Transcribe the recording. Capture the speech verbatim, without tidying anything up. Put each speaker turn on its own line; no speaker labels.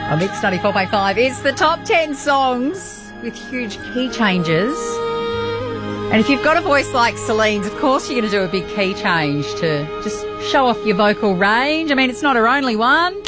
On Mix ninety-four point five, it's the top ten songs with huge key changes. And if you've got a voice like Celine's, of course you're going to do a big key change to just show off your vocal range. I mean, it's not her only one.